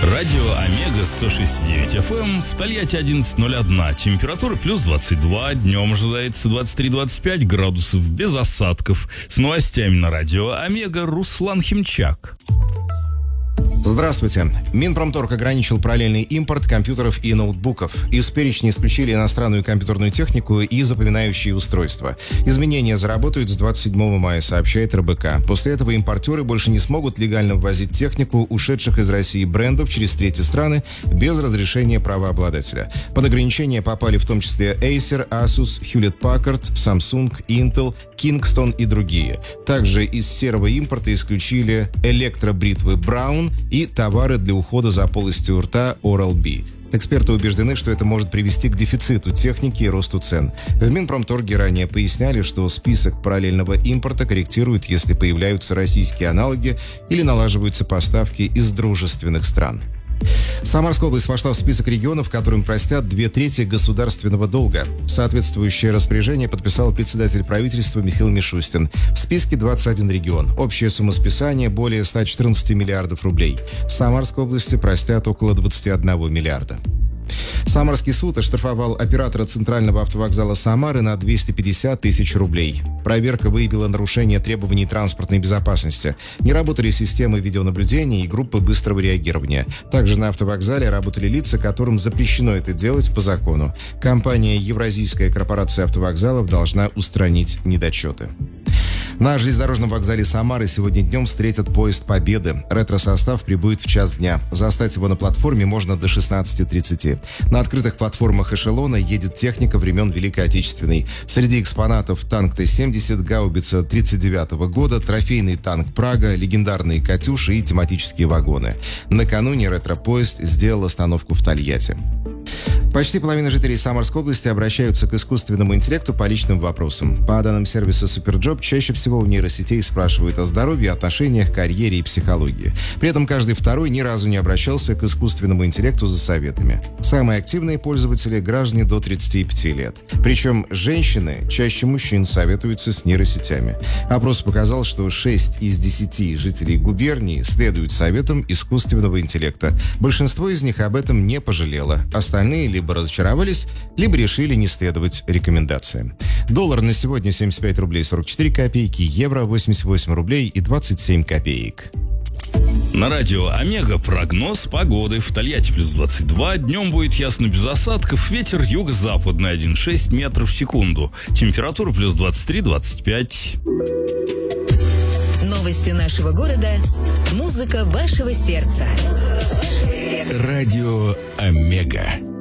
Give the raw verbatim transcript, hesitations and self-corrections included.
Радио Омега сто шесть и девять эф эм, в Тольятти одиннадцать ноль один, температура плюс двадцать два, днем ожидается двадцать три - двадцать пять градусов, без осадков. С новостями на Радио Омега Руслан Химчак. Здравствуйте. Минпромторг ограничил параллельный импорт компьютеров и ноутбуков. Из перечня исключили иностранную компьютерную технику и запоминающие устройства. Изменения заработают с двадцать седьмого мая, сообщает эр бэ ка. После этого импортеры больше не смогут легально ввозить технику ушедших из России брендов через третьи страны без разрешения правообладателя. Под ограничения попали в том числе Acer, Asus, Hewlett-Packard, Samsung, Intel, Kingston и другие. Также из серого импорта исключили электробритвы Braun и товары для ухода за полостью рта Oral-B. Эксперты убеждены, что это может привести к дефициту техники и росту цен. В Минпромторге ранее поясняли, что список параллельного импорта корректируют, если появляются российские аналоги или налаживаются поставки из дружественных стран. Самарская область вошла в список регионов, которым простят две трети государственного долга. Соответствующее распоряжение подписал председатель правительства Михаил Мишустин. В списке двадцать один регион. Общая сумма списания более ста четырнадцати миллиардов рублей. Самарской области простят около двадцати одного миллиарда. Самарский суд оштрафовал оператора центрального автовокзала Самары на двести пятьдесят тысяч рублей. Проверка выявила нарушение требований транспортной безопасности. Не работали системы видеонаблюдения и группы быстрого реагирования. Также на автовокзале работали лица, которым запрещено это делать по закону. Компания «Евразийская корпорация автовокзалов» должна устранить недочеты. На железнодорожном вокзале Самары сегодня днем встретят поезд «Победы». Ретро-состав прибудет в час дня. Застать его на платформе можно до шестнадцати тридцати. На открытых платформах эшелона едет техника времен Великой Отечественной. Среди экспонатов танк Т семьдесят, гаубица тридцать девятого года, трофейный танк «Прага», легендарные «Катюши» и тематические вагоны. Накануне ретро-поезд сделал остановку в Тольятти. Почти половина жителей Самарской области обращаются к искусственному интеллекту по личным вопросам. По данным сервиса Суперджоп, чаще всего у нейросетей спрашивают о здоровье, отношениях, карьере и психологии. При этом каждый второй ни разу не обращался к искусственному интеллекту за советами. Самые активные пользователи – граждане до тридцати пяти лет. Причем женщины чаще мужчин советуются с нейросетями. Опрос показал, что шесть из десяти жителей губернии следуют советам искусственного интеллекта. Большинство из них об этом не пожалело. Остальные либо разочаровались, либо решили не следовать рекомендациям. Доллар на сегодня семьдесят пять рублей сорок четыре копейки, евро восемьдесят восемь рублей и двадцать семь копеек. На радио Омега прогноз погоды. В Тольятти плюс двадцать два, днем будет ясно без осадков, ветер юго-западный один целых шесть десятых метров в секунду. Температура плюс двадцать три - двадцать пять. Новости нашего города, музыка вашего сердца. Радио Омега.